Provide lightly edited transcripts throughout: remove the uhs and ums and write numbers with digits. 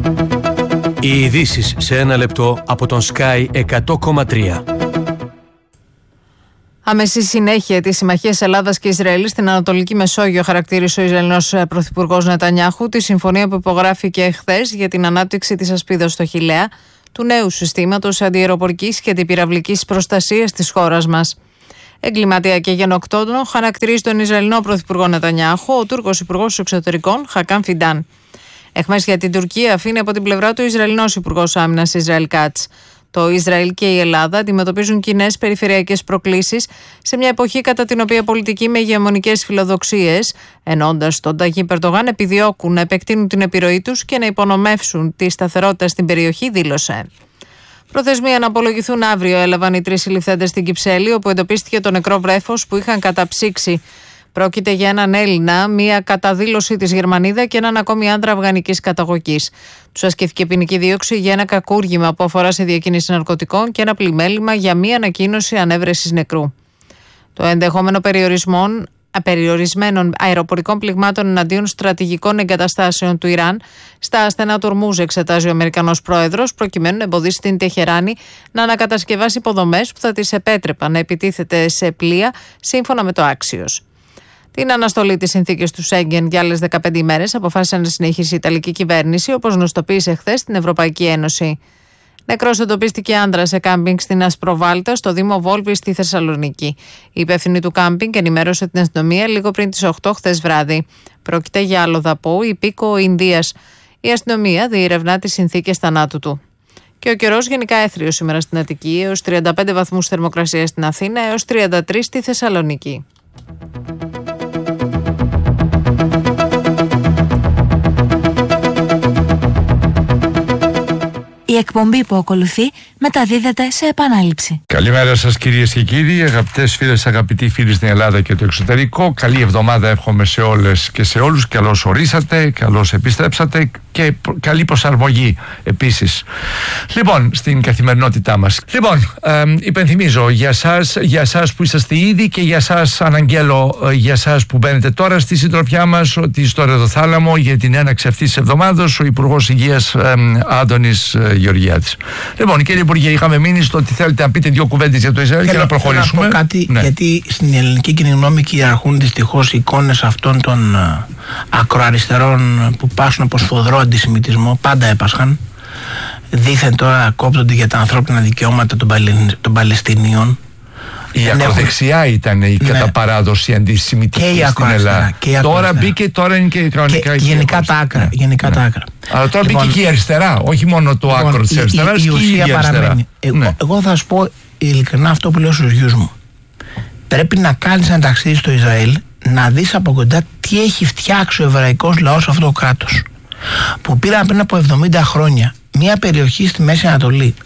Οι ειδήσεις σε ένα λεπτό από τον Sky 100,3. Άμεση συνέχεια της συμμαχίας Ελλάδας και Ισραήλ στην Ανατολική Μεσόγειο χαρακτήρισε ο Ισραηλινός Πρωθυπουργός Νετανιάχου τη συμφωνία που υπογράφηκε χθες για την ανάπτυξη της ασπίδας στο Χιλέα, του νέου συστήματος αντιαεροπορικής και αντιπυραυλικής προστασίας της χώρας μας. Εγκληματία και γενοκτόνο χαρακτηρίζει τον Ισραηλινό Πρωθυπουργό Νετανιάχου ο Τούρκος Υπουργός Εξωτερικών Χακάν Φιντάν. Εχμές για την Τουρκία αφήνει από την πλευρά του Ισραηλινός Υπουργός Άμυνας Ισραήλ Κάτς. Το Ισραήλ και η Ελλάδα αντιμετωπίζουν κοινές περιφερειακές προκλήσεις σε μια εποχή κατά την οποία πολιτικοί με ηγεμονικές φιλοδοξίες, ενώντας τον Ταγίπ Ερντογάν, επιδιώκουν να επεκτείνουν την επιρροή τους και να υπονομεύσουν τη σταθερότητα στην περιοχή, δήλωσε. Προθεσμία να απολογηθούν αύριο έλαβαν οι 3 συλληφθέντες στην Κυψέλη, όπου εντοπίστηκε το νεκρό βρέφος που είχαν καταψύξει. Πρόκειται για έναν Έλληνα, μία καταδήλωση της Γερμανίδα και έναν ακόμη άντρα αφγανικής καταγωγής. Τους ασκήθηκε ποινική δίωξη για ένα κακούργημα που αφορά σε διακίνηση ναρκωτικών και ένα πλημέλημα για μία ανακοίνωση ανέβρεσης νεκρού. Το ενδεχόμενο περιορισμένων αεροπορικών πληγμάτων εναντίον στρατηγικών εγκαταστάσεων του Ιράν στα ασθενά του Ορμούζ εξετάζει ο Αμερικανός πρόεδρος, προκειμένου να εμποδίσει την Τεχεράνη να ανακατασκευάσει υποδομές που θα της επέτρεπαν να επιτίθεται σε πλοία σύμφωνα με το Άξιος. Την αναστολή της συνθήκης του Σέγγεν για άλλες 15 ημέρες αποφάσισε να συνεχίσει η Ιταλική κυβέρνηση, όπως γνωστοποίησε χθες στην Ευρωπαϊκή Ένωση. Νεκρός εντοπίστηκε άντρα σε κάμπινγκ στην Ασπροβάλτα, στο Δήμο Βόλβη στη Θεσσαλονίκη. Η υπεύθυνη του κάμπινγκ ενημέρωσε την αστυνομία λίγο πριν τις 8 χθες βράδυ. Πρόκειται για αλλοδαπό υπήκοο Ινδίας. Η αστυνομία διερευνά τις συνθήκες θανάτου του. Και ο καιρός γενικά έθριος σήμερα στην Αττική, έως 35 βαθμούς θερμοκρασία στην Αθήνα, έως 33 στη Θεσσαλονίκη. Η εκπομπή που ακολουθεί μεταδίδεται σε επανάληψη. Καλημέρα σας κυρίες και κύριοι, αγαπητές φίλες, αγαπητοί φίλοι στην Ελλάδα και το εξωτερικό. Καλή εβδομάδα εύχομαι σε όλες και σε όλους. Καλώς ορίσατε, καλώς επιστρέψατε και καλή προσαρμογή επίσης. Λοιπόν, στην καθημερινότητά μας. Λοιπόν, υπενθυμίζω για εσάς που είσαστε ήδη και για εσάς αναγγέλω για εσάς που μπαίνετε τώρα στη συντροφιά μας ότι στο Ρεδοθάλαμο για την έναξη αυτής της εβδομάδας ο Υπουργός Υγείας Άδωνης Γεωργιάδης. Λοιπόν, κύριε Υπουργέ, είχαμε μείνει στο ότι θέλετε να πείτε 2 κουβέντες για το Ισραήλ και να προχωρήσουμε. Να πω κάτι, ναι. Γιατί στην ελληνική κοινή γνώμη κυριαρχούν δυστυχώς εικόνες αυτών των ακροαριστερών που πάσουν από σφοδρό αντισημιτισμό, πάντα έπασχαν. Δήθεν τώρα κόπτονται για τα ανθρώπινα δικαιώματα των Παλαιστινίων. Η ακροδεξιά ήταν η κατά παράδοση αντισημιτική στην Ελλάδα. Τώρα μπήκε, τώρα είναι και κανονικά. Γενικά τα άκρα. Τα άκρα. Αλλά τώρα μπήκε και η αριστερά, όχι μόνο το άκρο της αριστεράς, και η ουσία παραμένει. Εγώ θα σου πω ειλικρινά αυτό που λέω στους γιους μου. Πρέπει να κάνεις ένα ταξίδι στο Ισραήλ, να δεις από κοντά τι έχει φτιάξει ο εβραϊκός λαός σε αυτό το κράτος. Που πήραν πριν από 70 χρόνια μια περιοχή στη Μέση Ανατολή,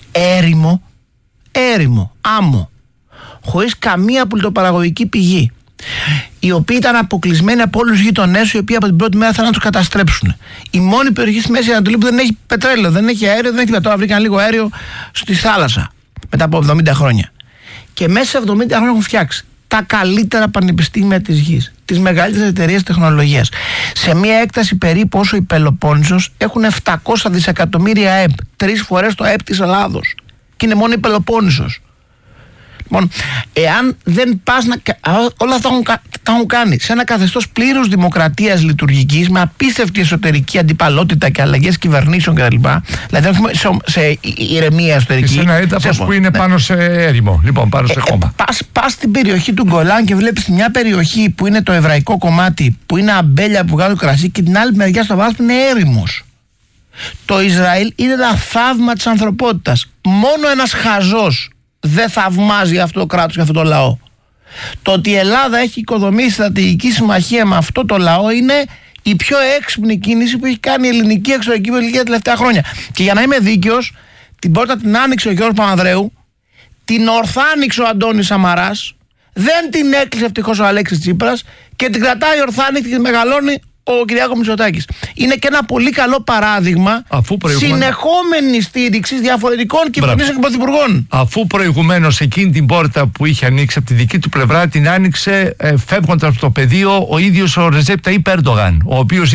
έρημο, άμμο, χωρίς καμία πολιτοπαραγωγική πηγή, οι οποίοι ήταν αποκλεισμένοι από όλους τους γειτονές, οι οποίοι από την πρώτη μέρα θέλουν να τους καταστρέψουν. Η μόνη περιοχή στη Μέση Ανατολή που δεν έχει πετρέλαιο, δεν έχει αέριο, δεν έχει τίποτα. Τώρα βρήκαν λίγο αέριο στη θάλασσα μετά από 70 χρόνια. Και μέσα σε 70 χρόνια έχουν φτιάξει τα καλύτερα πανεπιστήμια της γης, τις μεγαλύτερες εταιρείες τεχνολογίας. Σε μια έκταση περίπου όσο η Πελοπόννησος έχουν 700 δισεκατομμύρια ΑΕΠ, 3 φορές το ΑΕΠ της Ελλάδος. Και είναι μόνο η Πελοπόννησος. Λοιπόν, εάν δεν πας όλα αυτά τα έχουν κάνει σε ένα καθεστώς πλήρους δημοκρατίας λειτουργικής, με απίστευτη εσωτερική αντιπαλότητα και αλλαγές κυβερνήσεων κτλ. Δηλαδή, όχι σε ηρεμία εσωτερική. Και σε ένα έδαφος που είναι πάνω σε έρημο, λοιπόν, πάνω σε χώμα. Πας στην περιοχή του Γκολάν και βλέπεις μια περιοχή που είναι το εβραϊκό κομμάτι, που είναι αμπέλια που βγάζουν κρασί, και την άλλη μεριά στο βάθος που είναι έρημος. Το Ισραήλ είναι ένα θαύμα της ανθρωπότητας. Μόνο ένας χαζός δεν θαυμάζει αυτό το κράτος και αυτό το λαό. Το ότι η Ελλάδα έχει οικοδομήσει στρατηγική συμμαχία με αυτό το λαό είναι η πιο έξυπνη κίνηση που έχει κάνει η ελληνική εξωτερική πολιτική τα τελευταία χρόνια. Και για να είμαι δίκαιος, την πόρτα την άνοιξε ο Γιώργος Παπανδρέου, την ορθά άνοιξε ο Αντώνης Σαμαράς, δεν την έκλεισε ευτυχώς ο Αλέξης Τσίπρας, και την κρατάει ορθά ανοιχτή και μεγαλώνει ο Κυριάκος Μητσοτάκης. Είναι και ένα πολύ καλό παράδειγμα συνεχόμενης στήριξης διαφορετικών κυβερνήσεων και πρωθυπουργών. Αφού προηγουμένως εκείνη την πόρτα που είχε ανοίξει από τη δική του πλευρά την άνοιξε φεύγοντας από το πεδίο ο ίδιος ο Ρεζέπ Ταΐπ Ερντογάν, ο οποίος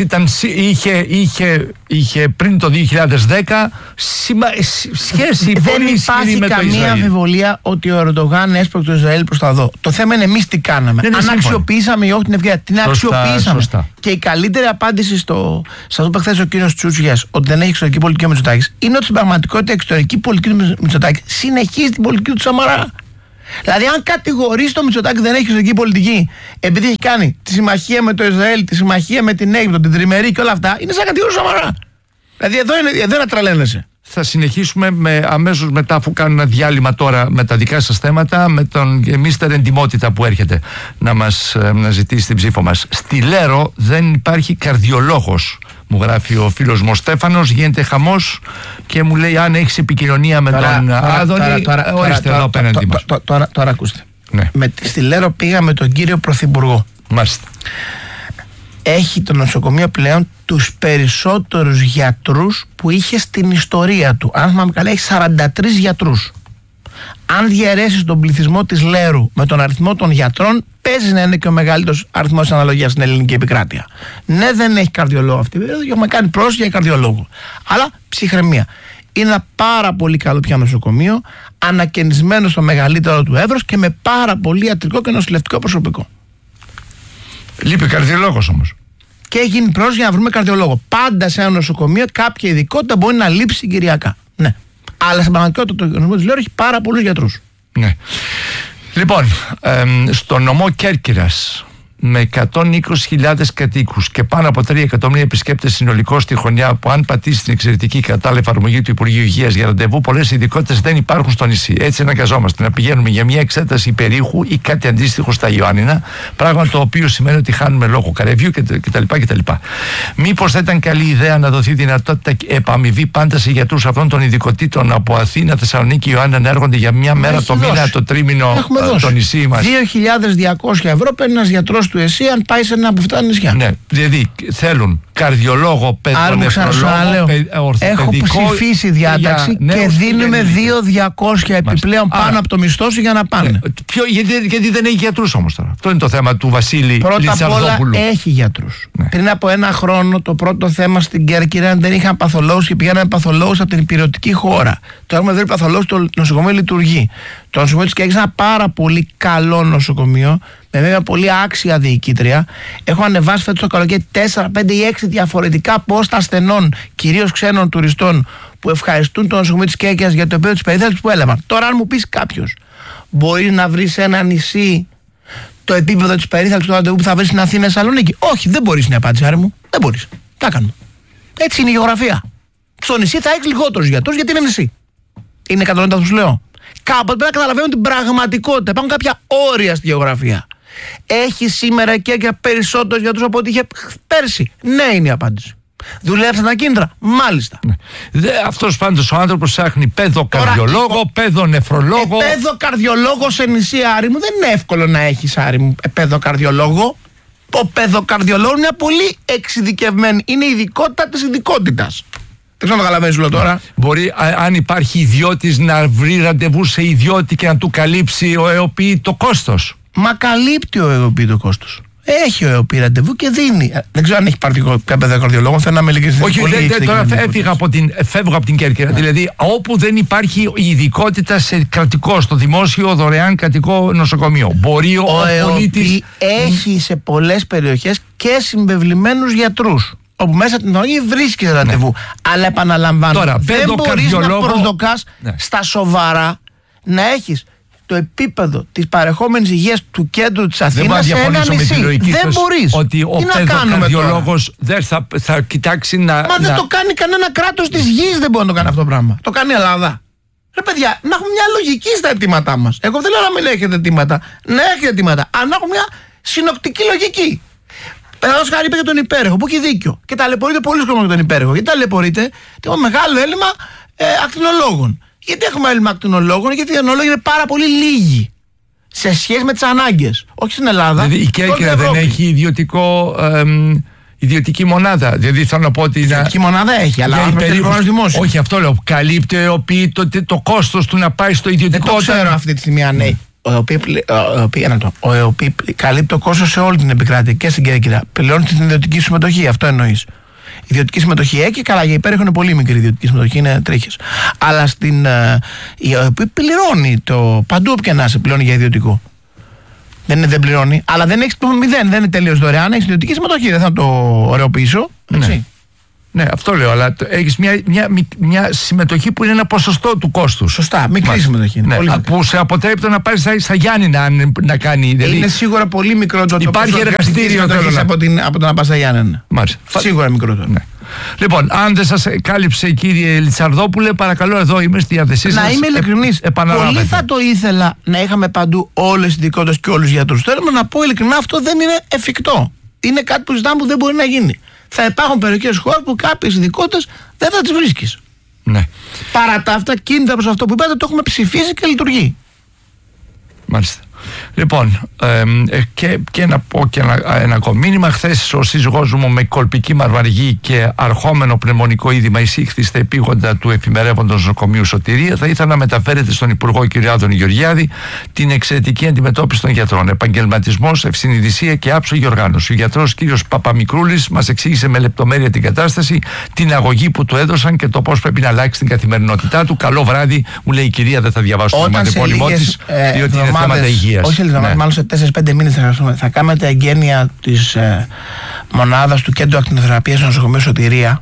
είχε πριν το 2010 σχέση πολύ ισχυρή με το Ισραήλ. Δεν υπάρχει καμία αμφιβολία ότι ο Ερντογάν έσπρωξε το Ισραήλ προς τα δω. Το θέμα είναι εμείς τι κάναμε. Αν αξιοποιήσαμε ή όχι την ευκαιρία. Την αξιοποιήσαμε. Σωστά. Και η καλύτερη απάντηση σε αυτό που χθες ο κύριος Τσούτσιας, ότι δεν έχει εξωτερική πολιτική ο Μητσοτάκης, είναι ότι στην πραγματικότητα η εξωτερική πολιτική του Μητσοτάκη συνεχίζει την πολιτική του Σαμαρά. Δηλαδή, αν κατηγορήσει το Μητσοτάκη δεν έχει εξωτερική πολιτική, επειδή έχει κάνει τη συμμαχία με το Ισραήλ, τη συμμαχία με την Αίγυπτο, την Τριμερή και όλα αυτά, είναι σαν κατηγορήσει Σαμαρά. Δηλαδή, εδώ να τρελαίνεσαι. Θα συνεχίσουμε αμέσως μετά, αφού κάνουμε ένα διάλειμμα τώρα με τα δικά σας θέματα, με τον μίστερ Εντιμότητα που έρχεται να ζητήσει την ψήφο μας. Στη Λέρο δεν υπάρχει καρδιολόγος, μου γράφει ο φίλος μου ο Στέφανος, γίνεται χαμός και μου λέει αν έχεις επικοινωνία με τον Άδωνη, ορίστε εδώ απέναντι μας. Τώρα ακούστε. Ναι. Στη Λέρο πήγα με τον κύριο Πρωθυπουργό. Μάλιστα. Έχει το νοσοκομείο πλέον τους περισσότερους γιατρούς που είχε στην ιστορία του. Αν θυμάμαι καλά, έχει 43 γιατρούς. Αν διαιρέσεις τον πληθυσμό της Λέρου με τον αριθμό των γιατρών, παίζει να είναι και ο μεγαλύτερος αριθμός αναλογίας στην ελληνική επικράτεια. Ναι, δεν έχει καρδιολόγο αυτή, έχουμε κάνει πρόσφυγα για καρδιολόγο. Αλλά ψυχραιμία. Είναι ένα πάρα πολύ καλό πια νοσοκομείο, ανακαινισμένο στο μεγαλύτερο του εύρος και με πάρα πολύ ιατρικό και νοσηλευτικό προσωπικό. Λείπει καρδιολόγος όμως. Και έχει γίνει πρόσφυγα για να βρούμε καρδιολόγο. Πάντα σε ένα νοσοκομείο κάποια ειδικότητα μπορεί να λείψει συγκυριακά. Ναι. Αλλά στην πραγματικότητα το νοσοκομείο της Λέρο έχει πάρα πολλούς γιατρούς. Ναι. Λοιπόν, στο νομό Κέρκυρας, με 120.000 κατοίκους και πάνω από 3 εκατομμύρια επισκέπτες συνολικώς στη χρονιά, που αν πατήσει την εξαιρετική κατάλληλη εφαρμογή του Υπουργείου Υγείας για ραντεβού, πολλές ειδικότητες δεν υπάρχουν στο νησί. Έτσι αναγκαζόμαστε να πηγαίνουμε για μια εξέταση υπερήχου ή κάτι αντίστοιχο στα Ιωάννινα, πράγμα το οποίο σημαίνει ότι χάνουμε λόγο καρεβιού κτλ. Μήπως θα ήταν καλή ιδέα να δοθεί δυνατότητα επαμοιβή πάντα σε γιατρούς αυτών των ειδικοτήτων από Αθήνα, Θεσσαλονίκη, Ιωάννινα να έρχονται για μια μέρα το μήνα, το τρίμηνο στο νησί μας? 2.200 ευρώ παίρνει ένας γιατρός του ΕΣΥ αν πάει σε ένα από αυτά τα νησιά. Ναι, δηλαδή θέλουν καρδιολόγο, παιδονεφρολόγο, έχω ψηφίσει διάταξη και δίνουμε 2.200 επιπλέον πάνω από το μισθό σου για να πάνε. Ναι. Γιατί δεν έχει γιατρούς όμως τώρα? Αυτό είναι το θέμα του Βασίλη Λιτσαρδόπουλου. Πρώτα απ' όλα έχει γιατρούς. Ναι. Πριν από ένα χρόνο το πρώτο θέμα στην Κέρκυρα δεν είχαν παθολόγους και πηγαίνανε παθολόγους από την υπηρετική χώρα. Τώρα έχουμε βρει παθολόγους, το νοσοκομείο λειτουργεί. Το νοσοκομείο της Κέρκυρας είναι ένα πάρα πολύ καλό νοσοκομείο, με μια πολύ άξια διοικήτρια. Έχω ανεβάσει φέτος το καλοκαίρι 4, 5 ή 6 διαφορετικά πόστα ασθενών, κυρίως ξένων τουριστών, που ευχαριστούν το νοσοκομείο της Κέρκυρας για το επίπεδο της περίθαλψης που έλαβαν. Τώρα, αν μου πεις κάποιος, μπορεί να βρει σε ένα νησί το επίπεδο της περίθαλψης του ραντεβού που θα βρει στην Αθήνα ή Θεσσαλονίκη? Όχι, δεν μπορείς, είναι η απάντηση, άρη μου. Δεν μπορείς. Τα κάνουμε. Έτσι είναι η γεωγραφία. Στο νησί θα έχει λιγότερους γιατρούς γιατί είναι νησί. Είναι κατανοητά που σου λέω. Κάποτε πρέπει να καταλαβαίνουν την πραγματικότητα. Υπάρχουν κάποια όρια στη γεωγραφία. Έχει σήμερα και περισσότερους γιατρούς από ό,τι είχε πέρσι? Ναι, είναι η απάντηση. Δουλεύσαν τα κίνητρα? Μάλιστα. Ναι. Αυτός πάντως ο άνθρωπος ψάχνει παιδοκαρδιολόγο, παιδονεφρολόγο. Παιδοκαρδιολόγο σε νησί, άρη μου, δεν είναι εύκολο να έχεις, άρη μου, παιδοκαρδιολόγο. Ο παιδοκαρδιολόγος είναι πολύ εξειδικευμένη. Είναι η ειδικότητα της ειδικότητας. Δεν ξέρω να καταλαβαίνεις όλο τώρα. Μπορεί, αν υπάρχει ιδιώτης, να βρει ραντεβού σε ιδιώτη και να του καλύψει ο ΕΟΠΗ το κόστος. Μα καλύπτει ο ΕΟΠΗ το κόστος. Έχει ο ΕΟΠΗ ραντεβού και δίνει. Δεν ξέρω αν έχει πάρει κάποιο παιδοκαρδιολόγο. Θέλω να με λέγεις. Όχι, τώρα φεύγω από την Κέρκυρα. Δηλαδή, όπου δεν υπάρχει ειδικότητα σε κρατικό, στο δημόσιο δωρεάν κρατικό νοσοκομείο. Μπορεί ο ΕΟΠΗ έχει σε πολλές περιοχές και συμβεβλημένους γιατρούς, όπου μέσα την οργή βρίσκεις ραντεβού. Ναι. Αλλά επαναλαμβάνω, τώρα, δεν μπορείς να προσδοκάς στα σοβαρά να έχεις το επίπεδο της παρεχόμενης υγείας του κέντρου της Αθήνας σε ένα νησί. Δεν μπορείς. Ότι ο παιδοκαρδιολόγος δεν θα κοιτάξει να... Μα δεν το κάνει κανένα κράτος της γης, δεν μπορεί να το κάνει αυτό το πράγμα. Το κάνει η Ελλάδα. Ρε παιδιά, να έχουμε μια λογική στα αιτήματά μας. Εγώ δεν λέω να μην έχετε αιτήματα. Να έχετε αιτήματα. Αν έχουμε μια συνοπτική λογική. Παραδείγματος χάρη είπε για τον υπέρεχο, που έχει δίκιο. Και ταλαιπωρείται πολύ κόσμο για τον υπέρεχο. Γιατί ταλαιπωρείται? Γιατί έχουμε μεγάλο έλλειμμα ακτινολόγων. Γιατί έχουμε έλλειμμα ακτινολόγων? Γιατί οι ακτινολόγοι είναι πάρα πολύ λίγοι σε σχέση με τις ανάγκες. Όχι στην Ελλάδα. Δηλαδή η Κέρκυρα δεν έχει ιδιωτική μονάδα. Δηλαδή θέλω να πω ότι. Ιδιωτική μονάδα έχει, αλλά δημόσιο. Όχι, αυτό λέω. Καλύπτει το κόστος του να πάει στο ιδιωτικό. Δεν το ξέρω αυτή τη στιγμή αν έχει. Ο ΕΟΠΗ καλύπτει το κόστος σε όλη την επικράτεια και στην Κέρκυρα. Πληρώνει την ιδιωτική συμμετοχή, αυτό εννοείς. Η ιδιωτική συμμετοχή έχει, καλά, για υπέρ έχουν πολύ μικρή ιδιωτική συμμετοχή, είναι τρίχες. Αλλά η ΕΟΠΗ πληρώνει παντού όποια να σε πληρώνει για ιδιωτικό. Δεν πληρώνει, αλλά δεν έχει το 0, δεν είναι τελείως δωρεάν. Έχει ιδιωτική συμμετοχή, δεν θα το ωρεοποιήσω. Ναι, αυτό λέω, αλλά έχεις μια συμμετοχή που είναι ένα ποσοστό του κόστους. Σωστά, μικρή συμμετοχή. Ναι, που σε αποτρέπει να πάρεις στα Γιάννηνα να κάνει. Δηλαδή, είναι σίγουρα πολύ μικρό το υπάρχει εργαστήριο από το να πας στα Γιάννηνα. Σίγουρα μικρότερο. Ναι. Λοιπόν, αν δεν σας κάλυψε, κύριε Λιτσαρδόπουλε, παρακαλώ, εδώ είμαι στη διάθεσή σας. Να είμαι ειλικρινής. Πολύ θα το ήθελα να είχαμε παντού όλες τις ειδικότητες και όλους τους γιατρούς. Θέλουμε να πω ειλικρινά, αυτό δεν είναι εφικτό. Είναι κάτι που ζητάμε που δεν μπορεί να γίνει. Θα υπάρχουν περιοχές χώρες που κάποιες ειδικότητες δεν θα τις βρίσκεις. Ναι. Παρά τα αυτά, κίνητα προς αυτό που είπατε, το έχουμε ψηφίσει και λειτουργεί. Μάλιστα. Λοιπόν, και να πω και ένα ακόμα μήνυμα. Χθες ο σύζυγός μου με κολπική μαρμαργή και αρχόμενο πνευμονικό είδημα εισήχθη στα επίγοντα του εφημερεύοντος νοσοκομείου Σωτηρία. Θα ήθελα να μεταφέρετε στον Υπουργό κ. Άδωνη Γεωργιάδη την εξαιρετική αντιμετώπιση των γιατρών. Επαγγελματισμός, ευσυνειδησία και άψογη οργάνωση. Ο γιατρός κ. Παπαμικρούλης μας εξήγησε με λεπτομέρεια την κατάσταση, την αγωγή που του έδωσαν και το πώς πρέπει να αλλάξει την καθημερινότητά του. Καλό βράδυ, μου λέει η κυρία, δεν θα διαβάσω το μαντεπώνυμό της, διότι είναι θέματα υγείας. Όχι σε μάλλον σε 4-5 μήνες θα κάνετε εγγένεια της μονάδας του Κέντρου Ακτινοθεραπείας στο νοσοκομείο Σωτηρία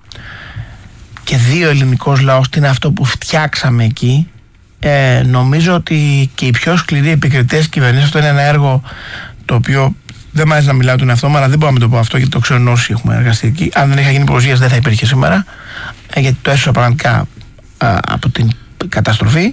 και 2 ελληνικός λαός, τι είναι αυτό που φτιάξαμε εκεί. Νομίζω ότι και οι πιο σκληροί επικριτές κυβερνήσεις, αυτό είναι ένα έργο το οποίο δεν μ' αρέσει να μιλάω τον εαυτό μου, αλλά δεν μπορώ να το πω αυτό γιατί το ξέρουν όσοι έχουμε εργαστεί εκεί. Αν δεν είχα γίνει προσγείας δεν θα υπήρχε σήμερα, γιατί το έσωσα πραγματικά από την καταστροφή.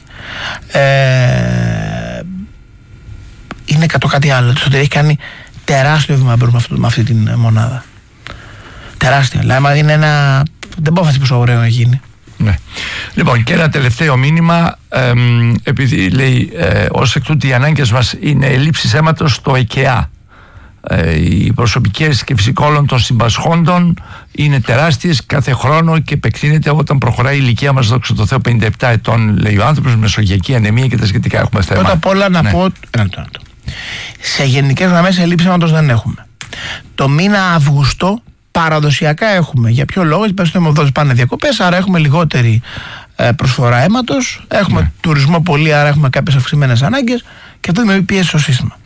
Είναι κάτι άλλο. Το Σωτηρία έχει κάνει τεράστιο βήμα με αυτή την μονάδα. Τεράστιο. Δηλαδή είναι ένα. Δεν μπορώ να φανταστεί πόσο ωραίο να γίνει. Ναι. Λοιπόν, και ένα τελευταίο μήνυμα. Επειδή λέει ως εκ τούτου οι ανάγκες μας είναι ελλείψεις αίματος στο ΕΚΕΑ. Οι προσωπικές και φυσικόλων των συμπασχόντων είναι τεράστιες κάθε χρόνο και επεκτείνεται όταν προχωράει η ηλικία μας, δόξα τω Θεώ, 57 ετών, λέει ο άνθρωπος, μεσογειακή ανεμία και τα σχετικά. Έχουμε θέμα. Πρώτα απ' όλα να πω. Σε γενικές γραμμές ελλείψεις αίματος δεν έχουμε. Το μήνα Αυγούστο παραδοσιακά έχουμε. Για ποιο λόγο? Οι περισσότεροι αιμοδότες πάνε διακοπές, άρα έχουμε λιγότερη προσφορά αίματος. Έχουμε τουρισμό πολύ, άρα έχουμε κάποιες αυξημένες ανάγκες και αυτό δημιουργεί πίεση στο σύστημα.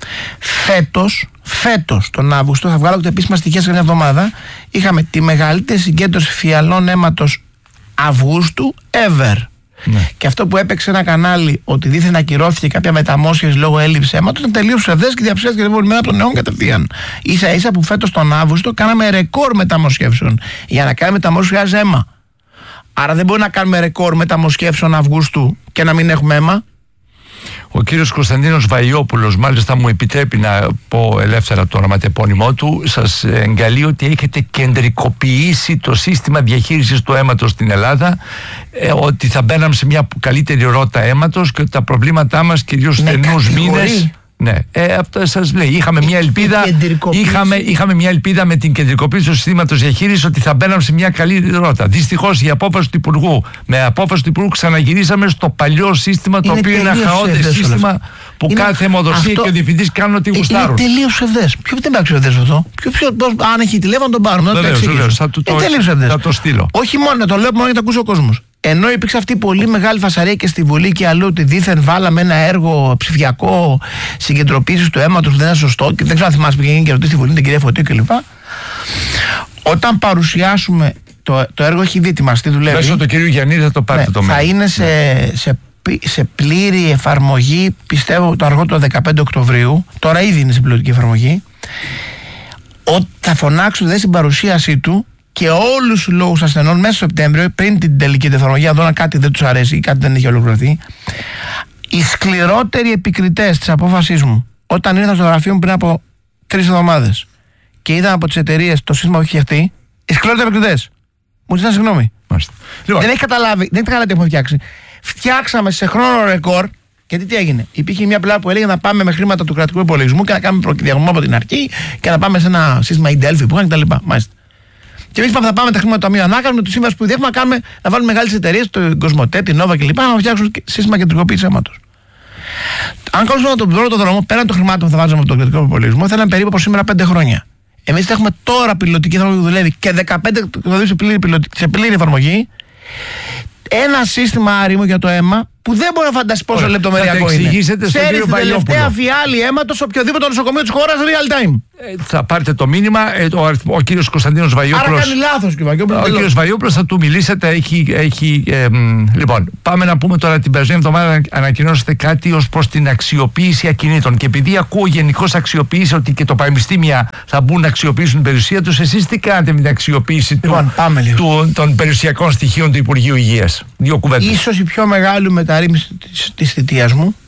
Φέτος τον Αύγουστο, θα βγάλω και τα επίσημα στοιχεία σε μια εβδομάδα, είχαμε τη μεγαλύτερη συγκέντρωση φιαλών αίματος Αυγούστου ever. Ναι. Και αυτό που έπαιξε ένα κανάλι ότι δίθεν ακυρώθηκε κάποια μεταμόσχευση λόγω έλλειψης αίματος ήταν τελείως ψευδές και διαψεύστηκε την επόμενη μέρα από τον αιώνα κατευθείαν. Ίσα-ίσα που φέτος τον Αύγουστο κάναμε ρεκόρ μεταμοσχεύσεων. Για να κάνουμε μεταμόσχευση χρειάζεται αίμα. Άρα δεν μπορεί να κάνουμε ρεκόρ μεταμοσχεύσεων Αυγούστου και να μην έχουμε αίμα. Ο κύριος Κωνσταντίνος Βαϊόπουλος, μάλιστα μου επιτρέπει να πω ελεύθερα το ονοματεπώνυμό του, σας εγκαλεί ότι έχετε κεντρικοποιήσει το σύστημα διαχείρισης του αίματος στην Ελλάδα, ότι θα μπαίναμε σε μια καλύτερη ρότα αίματος και ότι τα προβλήματά μας κυρίως στενούς μήνες. Ναι, αυτό σας λέει. Είχαμε μια ελπίδα με την κεντρικοποίηση του συστήματος διαχείρισης ότι θα μπαίναμε σε μια καλή ρότα. Δυστυχώς η απόφαση του Υπουργού, με απόφαση του Υπουργού ξαναγυρίσαμε στο παλιό σύστημα, το οποίο είναι ένα χαότες σύστημα που κάθε αιμοδοσία και ο διευθυντής κάνουν ό,τι γουστάρουν. Είναι τελείως ψευδές. Ποιο δεν πάει ψευδές αυτό? Αν έχει τηλέφωνο τον πάρουμε. Βεβαίως, θα το στείλω. Όχι μόνο να το λέω, μόνο να το ακούσει ο κόσμος. Ενώ υπήρξε αυτή η πολύ μεγάλη φασαρία και στη Βουλή και αλλού ότι δήθεν βάλαμε ένα έργο ψηφιακό συγκεντροποίησης του αίματος που δεν είναι σωστό και δεν ξέρω αν θυμάσαι πήγαινε και ρωτήσει στη Βουλή την κυρία Φωτίου κλπ. Όταν παρουσιάσουμε το έργο έχει ήδη ετοιμαστεί, δουλεύει. Μέσω του κυρίου Γιαννίδη θα το πάρετε το μέλλον. Θα είναι σε πλήρη εφαρμογή, πιστεύω το αργό το 15 Οκτωβρίου. Τώρα ήδη είναι σε πιλωτική εφαρμογή. Θα φωνάξω στην παρουσίασή του και όλους τους λόγους ασθενών μέσα στο Σεπτέμβριο, πριν την τελική εφαρμογή, αν δω κάτι δεν τους αρέσει ή κάτι δεν έχει ολοκληρωθεί, οι σκληρότεροι επικριτές της απόφασής μου, όταν ήρθαν στο γραφείο μου πριν από 3 εβδομάδες και είδαν από τις εταιρείες το σύστημα που έχει φτιαχτεί, οι σκληρότεροι επικριτές μου ζητάνε συγγνώμη. Λοιπόν. Δεν έχει καταλάβει, δεν έχει καταλάβει τι έχουμε φτιάξει. Φτιάξαμε σε χρόνο ρεκόρ Γιατί τι έγινε? Υπήρχε μια πλευρά που έλεγε να πάμε με χρήματα του κρατικού υπολογισμού και να κάνουμε προδιαγωνισμό από την αρχή και να πάμε σε ένα σύστημα Delphi που είχαν κτλ. Μάλιστα. Και εμείς θα πάμε τα χρήματα του Ταμείου Ανάκαμψης με του σύμβαση που έχουμε να βάλουμε μεγάλες εταιρείες, το Κοσμοτέ, την Nova κλπ. Να φτιάξουν σύστημα κεντρικοποίησης αίματος. Αν κάνουμε τον πρώτο δρόμο, πέραν των χρημάτων που θα βάζαμε από τον κρατικό υπολογισμό, θα ήταν περίπου από σήμερα 5 χρόνια. Εμείς θα έχουμε τώρα πιλωτική εφαρμογή που δουλεύει και 15 θα δει σε πλήρη εφαρμογή. Ένα σύστημα άριμο για το αίμα που δεν μπορεί να φανταστεί πόσο λεπτομεριακό είναι. Ξέρει την τελευταία φιάλη αίματος σε οποιοδήποτε νοσοκομείο της χώρας real time. Θα πάρετε το μήνυμα. Ο κύριος Κωνσταντίνος Βαγιόπουλος. Άρα κάνει λάθος, ο κύριος Βαγιόπουλος θα του μιλήσετε. Λοιπόν, πάμε να πούμε τώρα την περασμένη εβδομάδα ανακοινώσετε κάτι ως προς την αξιοποίηση ακινήτων. Και επειδή ακούω γενικώς αξιοποίηση ότι και τα πανεπιστήμια θα μπουν να αξιοποιήσουν την περιουσία τους, εσείς τι κάνετε με την αξιοποίηση των περιουσιακών στοιχείων του Υπουργείου Υγείας? Δύο κουβέντες. Ίσως η πιο μεγάλη μεταρρύθμιση της θητείας μου